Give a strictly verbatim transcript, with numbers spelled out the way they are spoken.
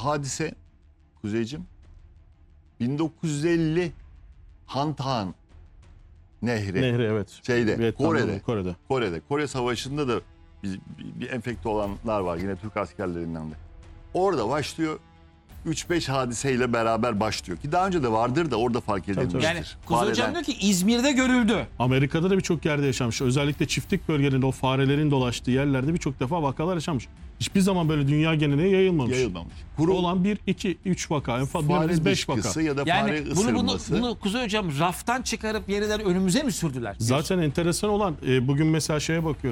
hadise Kuzeycim bin dokuz yüz elli Hantan Nehri. Nehri evet. Şeyde, Vietnam'da, Kore'de. Kore'de. Kore'de. Kore Savaşı'nda da bir, bir, bir enfekte olanlar var yine Türk askerlerinden de. Orada başlıyor. üç beş hadiseyle beraber başlıyor. Ki daha önce de vardır da orada fark edilmiştir. tabii. Yani Kuzey Hocam Fareden- diyor ki İzmir'de görüldü. Amerika'da da birçok yerde yaşamış. Özellikle çiftlik bölgelerinde o farelerin dolaştığı yerlerde birçok defa vakalar yaşamış. Hiçbir zaman böyle dünya geneline yayılmamış. yayılmamış. Kuru Olan bir, iki, üç vaka. En fazla fare biz beş vaka. dışkısı ya da fare Yani bunu, bunu, ısırması. bunu Kuzey Hocam raftan çıkarıp yeniden önümüze mi sürdüler? Zaten enteresan olan e, bugün mesela şeye bakıyorum.